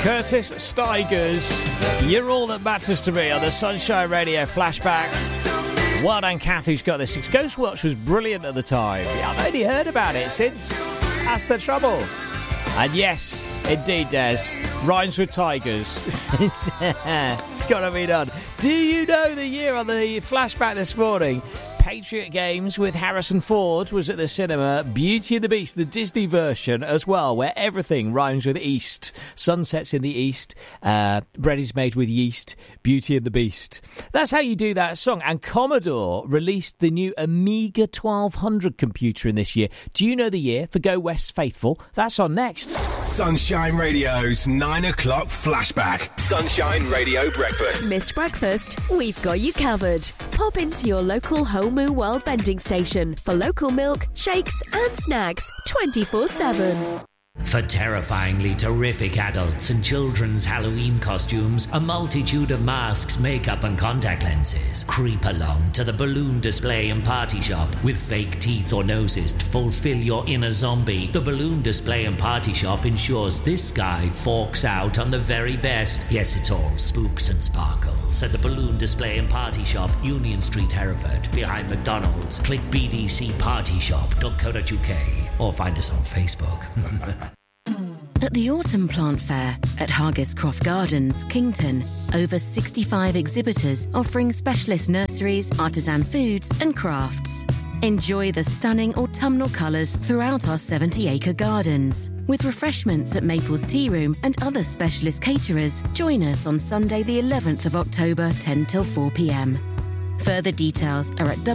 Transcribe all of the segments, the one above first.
Curtis Stigers, You're All That Matters to Me on the Sunshine Radio Flashback. Well done, Kath, who's got this. Ghostwatch was brilliant at the time. Yeah, I've only heard about it since. That's the trouble. And yes, indeed, Des, rhymes with tigers. It's got to be done. Do you know the year on the Flashback this morning? Patriot Games with Harrison Ford was at the cinema. Beauty and the Beast, the Disney version as well, where everything rhymes with East. Sunsets in the East, bread is made with yeast, Beauty and the Beast. That's how you do that song. And Commodore released the new Amiga 1200 computer in this year. Do you know the year for Go West Faithful? That's on next. Sunshine Radio's 9 o'clock Flashback. Sunshine Radio Breakfast. Missed breakfast? We've got you covered. Pop into your local Whole Moo World vending station for local milk, shakes and snacks 24/7. For terrifyingly terrific adults and children's Halloween costumes, a multitude of masks, makeup and contact lenses, creep along to the Balloon Display and Party Shop with fake teeth or noses to fulfill your inner zombie. The Balloon Display and Party Shop ensures this guy forks out on the very best. Yes, it's all spooks and sparkles at the Balloon Display and Party Shop, Union Street, Hereford, behind McDonald's. Click bdcpartyshop.co.uk or find us on Facebook. At the Autumn Plant Fair at Hargiscroft Gardens, Kington, over 65 exhibitors offering specialist nurseries, artisan foods and crafts. Enjoy the stunning autumnal colours throughout our 70-acre gardens. With refreshments at Maple's Tea Room and other specialist caterers, join us on Sunday the 11th of October, 10 till 4 p.m. Further details are at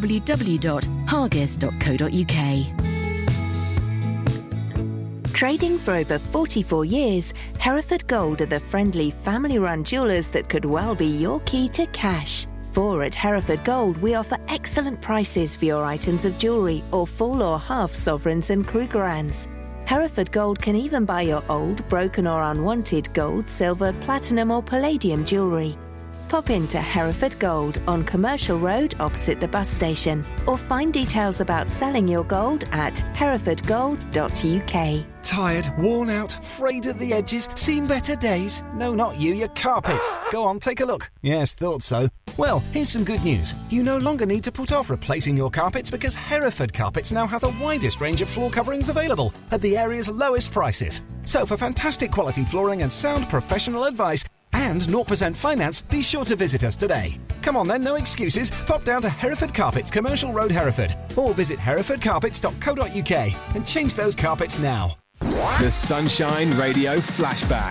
www.hargis.co.uk. Trading for over 44 years, Hereford Gold are the friendly, family-run jewellers that could well be your key to cash. For at Hereford Gold, we offer excellent prices for your items of jewellery or full or half sovereigns and Krugerrands. Hereford Gold can even buy your old, broken or unwanted gold, silver, platinum or palladium jewellery. Pop into Hereford Gold on Commercial Road opposite the bus station, or find details about selling your gold at herefordgold.uk. Tired, worn out, frayed at the edges, seen better days? No, not you, your carpets. Go on, take a look. Yes, thought so. Well, here's some good news. You no longer need to put off replacing your carpets because Hereford Carpets now have the widest range of floor coverings available at the area's lowest prices. So for fantastic quality flooring and sound professional advice, and 0% finance, be sure to visit us today. Come on then, no excuses. Pop down to Hereford Carpets, Commercial Road, Hereford. Or visit herefordcarpets.co.uk and change those carpets now. The Sunshine Radio Flashback.